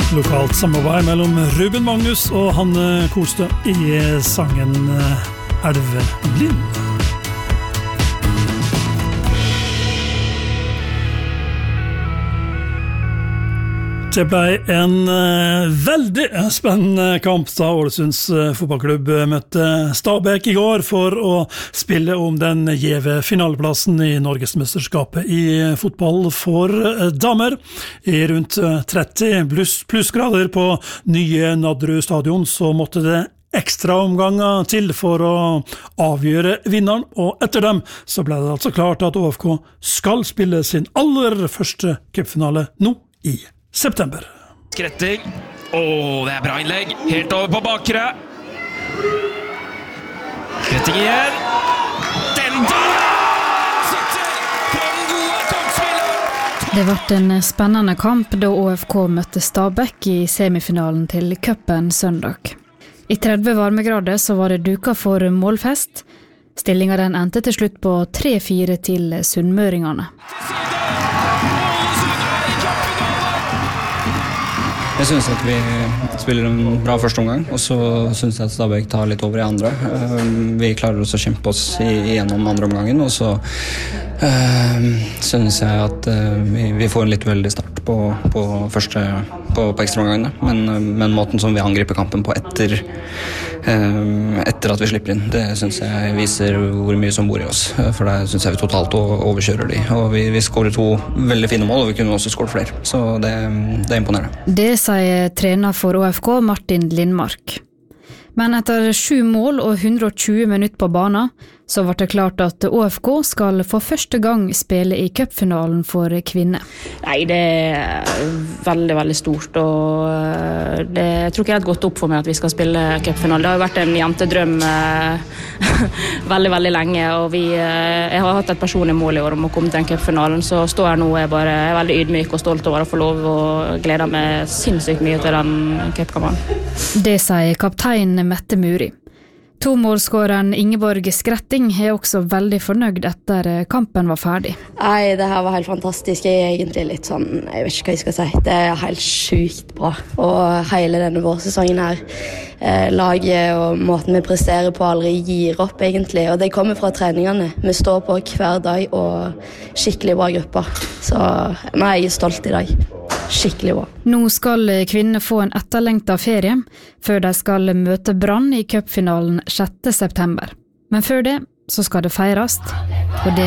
Lokalt samarbeid mellom Ruben Magnus og Hanne Kolstø i sangen Elveblind. Det ble en veldig spennende kamp da Ålesunds fotballklubb møtte Stabæk i går for å spille om den gjeve finaleplassen i Norgesmesterskapet i fotball for damer. I rundt 30 plussgrader på nye Nadderud stadion så måtte det ekstra omganger til for å avgjøre vinneren, og etter dem så ble det altså klart at ÅFK skal spille sin aller første cupfinale nå i september. Skretting. Det bra innlegg. Helt over på bakre. Skretting igjen. Den der! Sitter på den gode toppspilleren! Det var en spennende kamp da ÅFK møtte Stabæk i semifinalen til cupen søndag. I 30 varmegrader så var det duka for målfest. Stillingen den endte til slutt på 3-4 til sunnmøringene. Jeg synes at vi spiller en bra første omgang, og så synes jeg at Stabæk tar litt over i andre. Vi klarer også å kjempe oss igjennom andre omgangen, og så synes jeg at vi får en litt veldig start på ekstra omgangene, men måten som vi angriper kampen på etter at vi slipper inn, det synes jeg viser hvor mye som bor i oss, for det synes jeg vi totalt overkjører de, og vi skårer 2 veldig fine mål, og vi kunne også skåre flere, så det er imponerende. Det sier trener for ÅFK Martin Lindmark. Men etter 7 mål og 120 minutter på banen, så var det klart at ÅFK skal for første gang spille i cupfinalen for kvinner. Nei, det er veldig, veldig stort, og jeg tror ikke det har gått opp for meg at vi skal spille cupfinalen. Det har jo vært en jentedrøm veldig, veldig lenge, og jeg har hatt et personlig mål i år om å komme til den cupfinalen, så står jeg nå jeg er veldig ydmyk og stolt over å få lov og gleder meg sinnssykt mye til den cupkampen. Det sier kaptein Mette Muri. 2-målskåreren Ingeborg Skretting er også veldig fornøyd etter kampen var ferdig. Nei, det her var helt fantastisk. Jeg er egentlig litt sånn, jeg vet ikke hva jeg skal si. Det er helt sykt bra. Og hele denne vårsesongen her, laget og måten vi presterer på aldri gir opp egentlig. Og det kommer fra treningene. Vi står på hver dag og skikkelig bra grupper. Så nei, jeg er stolt i dag. Skikkelig bra. Nå skal kvinnene få en etterlengtet ferie, før de skal møte Brann i cupfinalen 6. september. Men før det så skal det feires, og det